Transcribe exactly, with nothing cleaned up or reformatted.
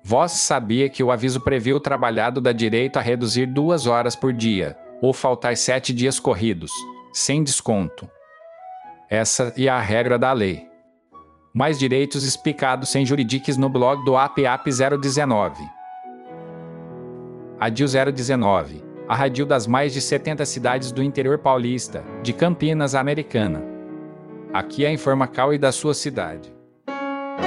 Vós sabia que o aviso previu o trabalhado dá direito a reduzir duas horas por dia, ou faltar sete dias corridos, sem desconto. Essa é a regra da lei. Mais direitos explicados sem juridiques no blog do A P A P zero dezenove. A D I U zero dezenove, a rádio das mais de setenta cidades do interior paulista, de Campinas, Americana. Aqui é a Informacal e da sua cidade.